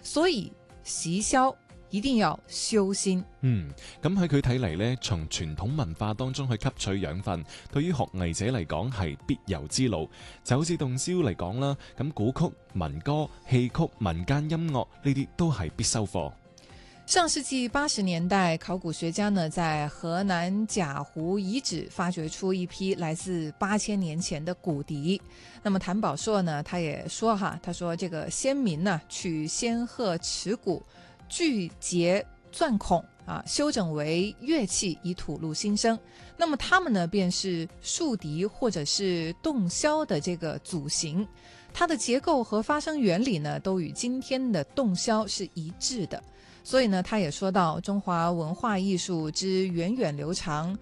所以習修一定要修心。 咁喺佢睇嚟呢，從傳統文化當中去吸取養分，對於學藝者嚟講係必由之路。就好似洞簫嚟講啦，咁古曲、民歌、戲曲、民間音樂呢啲都係必修課。 上世紀80年代，考古學家呢在河南贾湖遺址發掘出一批來自8000年前的骨笛。那麼譚寶碩呢，他也說他說這個先民呢取仙鶴齒骨，鋸節鑽孔修整為樂器，以吐露心聲。那麼他們呢便是豎笛或者是洞簫的這個祖型，它的結構和發聲原理呢都與今天的洞簫是一致的。所以呢，他也說到中華文化藝術之源遠流長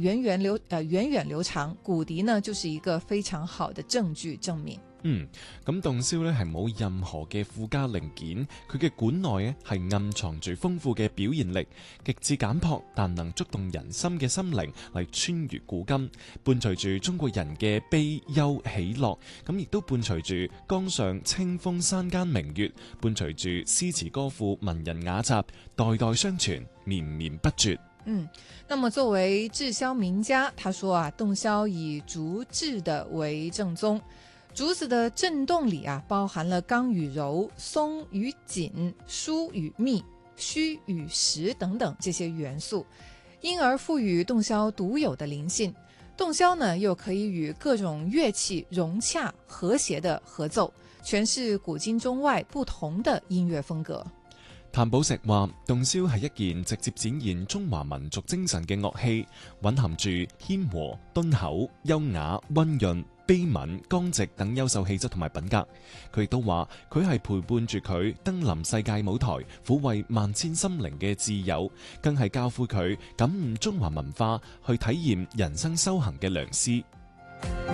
骨笛呢就是一個非常好的證據證明。 咁洞簫咧係冇任何嘅附加零件，佢嘅管內咧係暗藏住豐富嘅表現力，極致簡樸，但能觸動人心嘅心靈嚟穿越古今，伴隨住中國人嘅悲憂喜樂，咁亦都伴隨住江上清風山間明月，伴隨住詩詞歌賦文人雅集，代代相傳，綿綿不絕。 那麼作為製簫名家，他說洞簫以竹製的為正宗。竹子的震動裏包含了剛與柔、鬆與緊、疏與密、虛與實等等這些元素，因而賦予洞簫獨有的靈性。洞簫呢，又可以與各種樂器融洽和諧的合奏，詮釋古今中外不同的音樂風格。 譚寶碩話，洞簫係一件直接展現中華民族精神嘅樂器，蘊含住謙和、敦厚、優雅、溫潤、悲憫、剛直等優秀氣質同埋品格。佢亦都話，佢係陪伴住佢登臨世界舞台，撫慰萬千心靈嘅摯友，更係教誨佢感悟中華文化，去體驗人生修行嘅良師。